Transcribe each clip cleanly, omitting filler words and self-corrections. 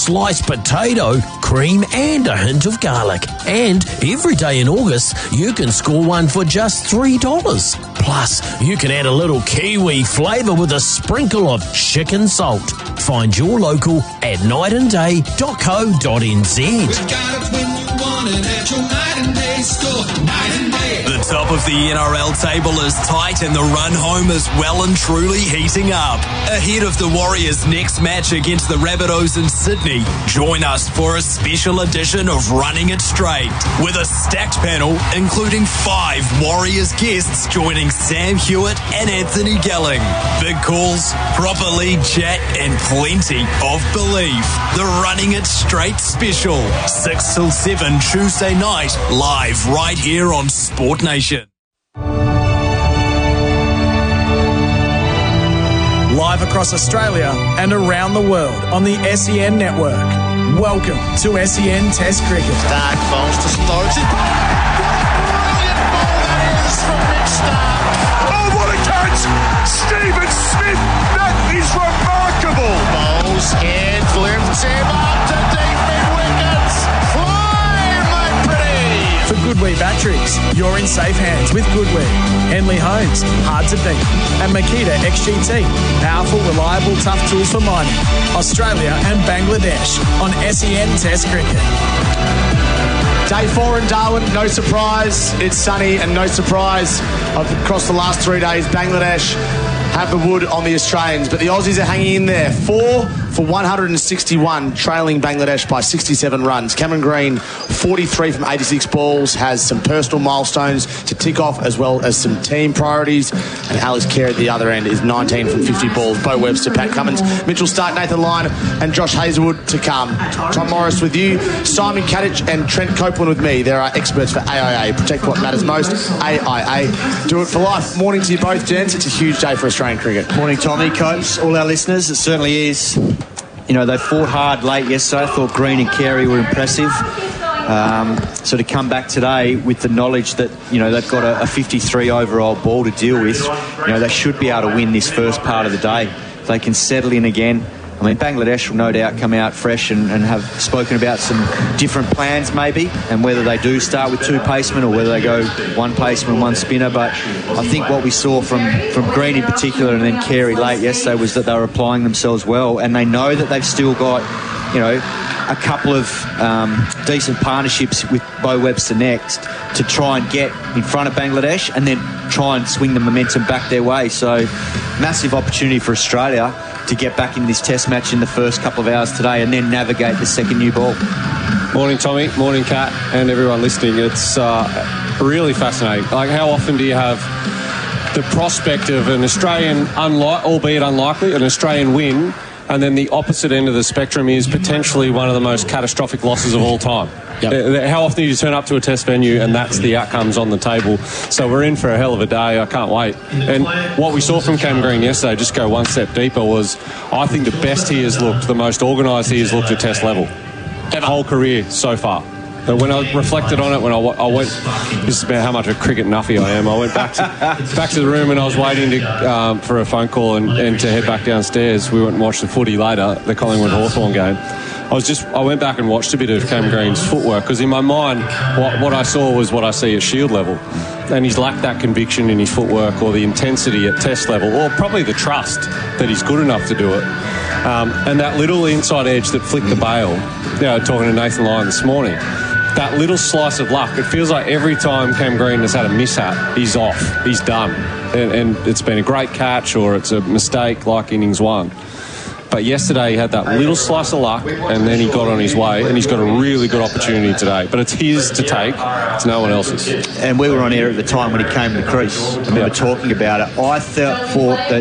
sliced potato, cream and a hint of garlic. And every day in August, you can score one for just $3. Plus, you can add a little kiwi flavour with a sprinkle of chicken salt. Find your local at nightandday.co.nz. We've got it when you want it at your Night and Day store. Night and Day. The top of the NRL table is tight and the run home is well and truly heating up. Ahead of the Warriors' next match against the Rabbitohs in Sydney, join us for a special edition of Running It Straight with a stacked panel including 5 Warriors guests joining Sam Hewitt and Anthony Gelling. Big calls, proper league chat and plenty of belief. The Running It Straight special, 6 till 7 Tuesday night, live right here on Sport Nation. Live across Australia and around the world on the SEN network. Welcome to SEN Test Cricket. Stark falls to Storage. Brilliant ball that is from Mitch Stark. Oh, what a catch! Stephen Smith, that is remarkable. Ball scared, lifts him up to deep mid-wickets. Fly, my pretty. For Goodwee batteries, you're in safe hands with Goodwee. Henley Homes, hard to beat. And Makita XGT, powerful, reliable, tough tools for mining. Australia and Bangladesh on SEN Test Cricket. Day 4 in Darwin, no surprise. It's sunny and no surprise. Across the last 3 days, Bangladesh have the wood on the Australians, but the Aussies are hanging in there. 4 for 161, trailing Bangladesh by 67 runs. Cameron Green, 43 from 86 balls, has some personal milestones to tick off as well as some team priorities. And Alex Carey at the other end is 19 from 50 balls. Bo Webster, Pat Cummins, Mitchell Stark, Nathan Lyon and Josh Hazelwood to come. Tom Morris with you, Simon Kadich and Trent Copeland with me. There are experts for AIA. Protect what matters most. AIA. Do it for life. Morning to you both, gents. It's a huge day for Australian cricket. Morning, Tommy, Copes, all our listeners. It certainly is. You know, they fought hard late yesterday. I thought Green and Carey were impressive. So to come back today with the knowledge that, you know, they've got a 53 overall ball to deal with, you know, they should be able to win this first part of the day. If they can settle in again. I mean, Bangladesh will no doubt come out fresh and have spoken about some different plans maybe, and whether they do start with 2 pacemen or whether they go 1 paceman, 1 spinner. But I think what we saw from Green in particular and then Carey late yesterday was that they were applying themselves well, and they know that they've still got, you know, a couple of decent partnerships with Bo Webster next to try and get in front of Bangladesh and then try and swing the momentum back their way. So massive opportunity for Australia to get back into this test match in the first couple of hours today and then navigate the second new ball. Morning, Tommy. Morning, Kat, and everyone listening. It's really fascinating. Like, how often do you have the prospect of an Australian, albeit unlikely, an Australian win, and then the opposite end of the spectrum is potentially one of the most catastrophic losses of all time? Yep. How often do you turn up to a test venue and that's the outcomes on the table? So we're in for a hell of a day. I can't wait. And what we saw from Cam Green yesterday, just go one step deeper, was I think the best he has looked, the most organised he has looked at test level. Whole career so far. But when I reflected on it, when I went, this is about how much of a cricket nuffy I am. I went back to the room and I was waiting to for a phone call and to head back downstairs. We went and watched the footy later, the Collingwood Hawthorn game. I went back and watched a bit of Cam Green's footwork, because in my mind, what I saw was what I see at Shield level. And he's lacked that conviction in his footwork or the intensity at test level, or probably the trust that he's good enough to do it. And that little inside edge that flicked the bail, you know, talking to Nathan Lyon this morning, that little slice of luck, it feels like every time Cam Green has had a mishap, he's off, he's done. And it's been a great catch or it's a mistake like innings 1. But yesterday he had that little slice of luck and then he got on his way, and he's got a really good opportunity today. But it's his to take, it's no one else's. And we were on air at the time when he came to the crease and we were talking about it. I thought that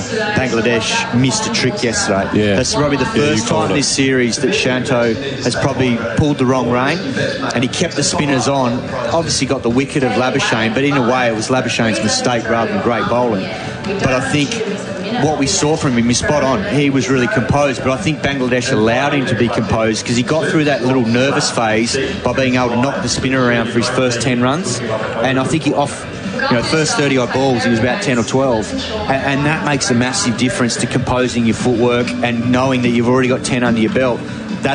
Bangladesh missed a trick yesterday. Yeah. That's probably the first time in this series that Shanto has probably pulled the wrong rein, and he kept the spinners on. Obviously got the wicket of Labuschagne, but in a way it was Labuschagne's mistake rather than great bowling. But I think what we saw from him is spot on. He was really composed, but I think Bangladesh allowed him to be composed because he got through that little nervous phase by being able to knock the spinner around for his first 10 runs. And I think first 30 odd balls, he was about 10 or 12. And that makes a massive difference to composing your footwork and knowing that you've already got 10 under your belt.